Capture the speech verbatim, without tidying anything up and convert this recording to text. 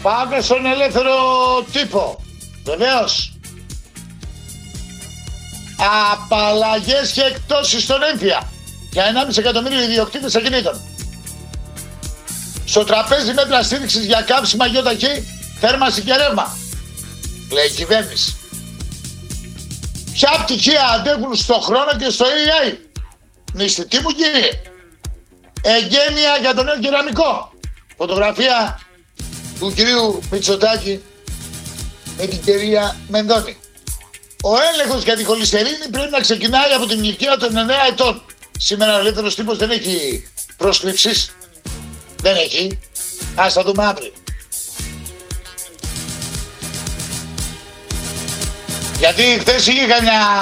Πάμε στον ελεύθερο τύπο. Βεβαίως. Απαλλαγές και εκτόσεις στον έμφυα για ενάμιση εκατομμύριο ιδιοκτήτες ακινήτων. Στο τραπέζι μέτρα στήριξης για καύσιμα γιοταχή, θέρμανση και ρεύμα. Λέει η κυβέρνηση. Ποια πτυχία αντέχουν στο χρόνο και στο ι έι. Μισθητή μου κύριε. Εγγένεια για τον νέο κεραμικό. Φωτογραφία του κυρίου Μητσοτάκη με την κυρία Μενδώνη. Ο έλεγχος για τη χολυστερίνη πρέπει να ξεκινάει από την ηλικία των εννέα ετών. Σήμερα ο ελεύθερος τύπος δεν έχει πρόσκληψεις. Δεν έχει. Ας τα δούμε αύριο. Γιατί χθες είχε κανένα